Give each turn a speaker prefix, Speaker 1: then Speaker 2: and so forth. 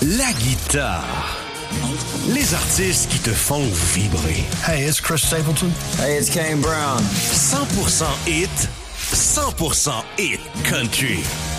Speaker 1: La guitare. Les artistes qui te font vibrer.
Speaker 2: Hey, it's Chris Stapleton.
Speaker 3: Hey, it's Kane Brown.
Speaker 1: 100% hit, 100% hit country.